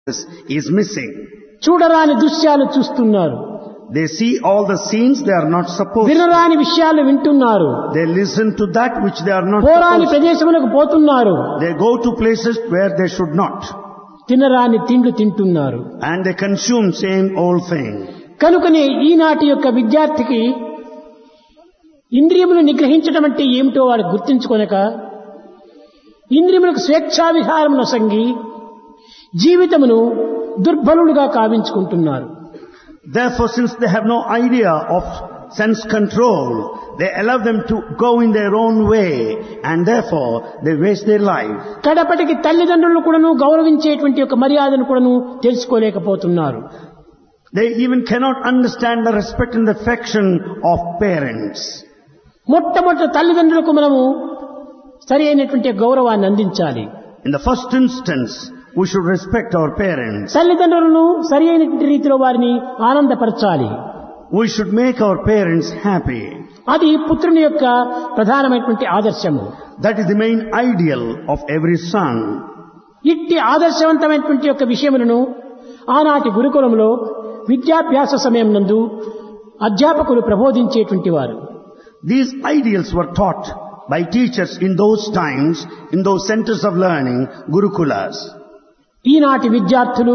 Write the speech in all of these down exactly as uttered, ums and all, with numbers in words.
is missing. చూడరాని దృశ్యాలు చూస్తున్నారు. They see all the scenes they are not supposed to. వినరాని విషయాలు వింటున్నారు. They listen to that which they are not పోరాని supposed ప్రదేశములకు పోతున్నారు. to. They go to places where they should not. తినరాని తిండ్లు తింటున్నారు. And they consume same old thing. కనుకనే ఈనాటి యొక్క విద్యార్థికి ఇంద్రియములు నిగ్రహించడం అంటే ఏమిటో వాడు గుర్తించుకొనక ఇంద్రియములకు స్వేచ్ఛా విహారం నొసంగి జీవితమును దుర్బలుడుగా కావించుకుంటున్నారు. Therefore, since they have no idea of sense control, they allow them to go in their own way, and therefore they waste their life. కడపటికి తల్లిదండ్రులను కూడాను గౌరవించేటువంటి ఒక మర్యాదను కూడాను తెలుసుకోలేకపోతున్నారు. They even cannot understand the respect and the affection of parents. మొట్టమొదటి తల్లిదండ్రులకు మనము సరి అయినటువంటి గౌరవాన్ని అందించాలి. In the first instance, we should respect our parents. తల్లిదండ్రులను సరి అయినటువంటి రీతిలో వారిని ఆనందపరచాలి. We should make our parents happy. అది పుత్రుని యొక్క ప్రధానమైనటువంటి ఆదర్శము. That is the main ideal of every son. ఇట్టి ఆదర్శవంతమైనటువంటి యొక్క విషయములను ఆనాటి గురుకులంలో విద్యాభ్యాస సమయం నందు అధ్యాపకులు ప్రబోధించేటువంటి వారు. These ideals were taught by teachers in those times, in those centers of learning, Gurukulas. ఈనాటి విద్యార్థులు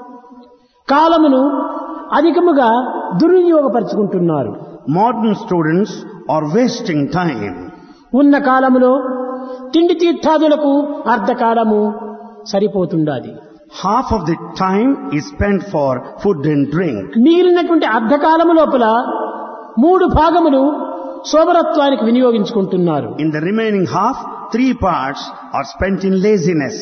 కాలమును అధికముగా దుర్వినియోగపరుచుకుంటున్నారు. Modern students are wasting time. ఉన్న కాలములో తిండి తీర్థాదులకు అర్ధకాలము సరిపోతుండాలి. Half of the time is spent for food and drink. మిగిలినటువంటి అర్ధకాలము లోపల మూడు భాగములు సోమరత్వానికి వినియోగించుకుంటున్నారు. In the remaining half, three parts are spent in laziness.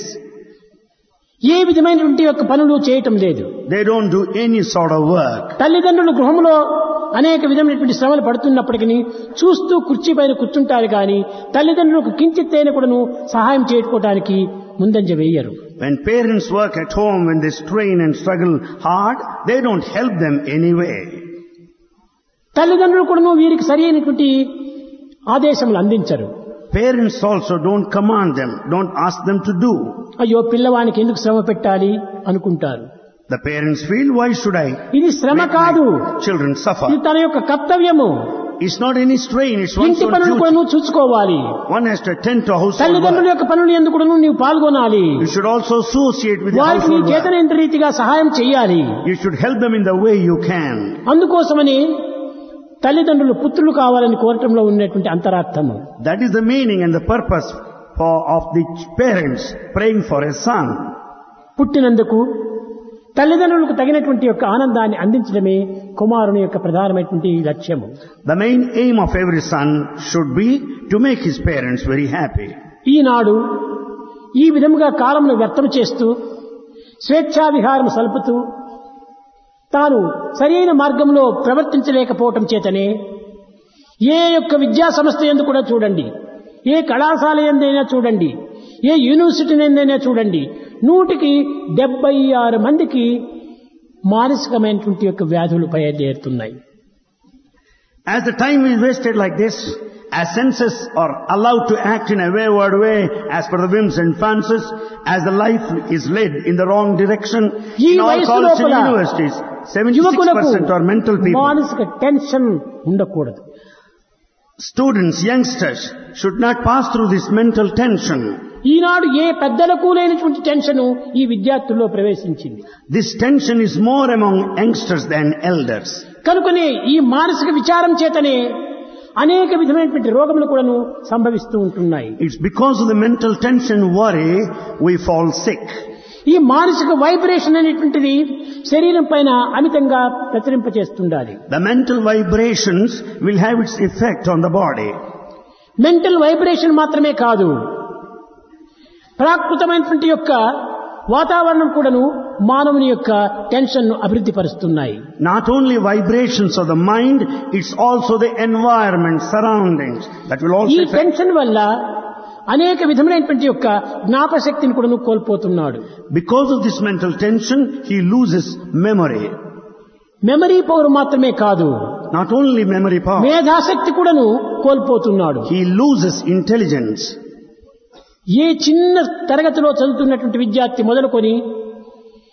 ఏ విధమైనటువంటి యొక్క పనులు చేయటం లేదు. They don't do any sort of work. తల్లిదండ్రులు గృహంలో అనేక విధమైనటువంటి శ్రమలు పడుతున్నప్పటికీ చూస్తూ కుర్చీ పైన కూర్చుంటారు కానీ తల్లిదండ్రులకు కించిత్తైన కూడాను సహాయం చేసుకోవడానికి ముందంజ వేయరు. When parents work at home, when they strain and struggle hard, they don't help them anyway. తల్లిదండ్రులు కూడాను వీరికి సరి అయినటువంటి ఆదేశములు అందించరు. Parents also don't command them, don't ask them to do. అయ్యో పిల్లవానికి ఎందుకు శ్రమ పెట్టాలి అనుకుంటారు. The parents feel, why should I ఇది శ్రమ make కాదు, my children suffer? ఇది తన యొక్క కర్తవ్యము. It's not any strain, it's one's ఇంటి own పనులు కూడా duty. నువ్వు చూసుకోవాలి. One has to attend to household తల్లిదండ్రుల work. యొక్క పనులు ఎందుకు కూడా నీవు పాల్గొనాలి. You should also associate with the వారికి నీ household work. చేతనైన రీతిగా సహాయం చేయాలి. You should help them in the way you can. అందుకోసమని తల్లిదండ్రులు పుత్రులు కావాలని కోరటంలో ఉన్నటువంటి అంతరార్థము. That is the meaning and the purpose for, of the parents praying for a son. పుట్టినందుకు తల్లిదండ్రులకు తగినటువంటి యొక్క ఆనందాన్ని అందించడమే కుమారుని యొక్క ప్రధానమైనటువంటి లక్ష్యము. The main aim of every son should be to make his parents very happy. ఈనాడు ఈ విధముగా కాలమును వ్యర్థం చేస్తూ స్వేచ్ఛా విహారం సల్పుతూ తాను సరైన మార్గంలో ప్రవర్తించలేకపోవటం చేతనే ఏ యొక్క విద్యా సంస్థ యందు కూడా చూడండి, ఏ కళాశాల యందైనా చూడండి, ఏ యూనివర్సిటీ యందైనా చూడండి, నూటికి డెబ్బై ఆరు మందికి మానసికమైనటువంటి యొక్క వ్యాధులు బయలుదేరుతున్నాయి. As the time is wasted like this, as senses are allowed to act in a wayward way as per the whims and fancies, as the life is led in the wrong direction, ఈ in all వయసు colleges and లోపల universities, seventy-six యువకులకు percent are mental people. మానసిక tension ఉండకూడదు. Students, youngsters should not pass through this mental tension. ఈనాడు ఏ పెద్దలకు లేనటువంటి tension ఈ విద్యార్థుల్లో ప్రవేశించింది. This tension is more among youngsters than elders. కనుకనే ఈ మానసిక విచారం చేతనే అనేక విధమైనటువంటి రోగములు కూడాను సంభవిస్తూ ఉంటున్నాయి. It's because of the mental tension, worry, we fall sick. ఈ మానసిక వైబ్రేషన్ అనేటువంటిది శరీరం పైన అమితంగా ప్రచురింపచేస్తుండాలి. The mental vibrations will have its effect on the body. Mental vibration మాత్రమే కాదు, ప్రాకృతమైనటువంటి యొక్క వాతావరణం కూడాను మానవుని యొక్క టెన్షన్ ను అభివృద్ధి పరుస్తున్నాయి. Not only vibrations of the mind, it's also the environment, surroundings that will also ఈ affect. టెన్షన్ వల్ల అనేక విధమైనటువంటి యొక్క జ్ఞాపశక్తిని కూడాను కోల్పోతున్నాడు. Because of this mental tension, he loses memory. Memory power మాత్రమే కాదు, Not only memory power, మేధాశక్తి కూడాను కోల్పోతున్నాడు. he loses intelligence. ఏ చిన్న తరగతిలో చదువుతున్నటువంటి విద్యార్థి మొదలుకొని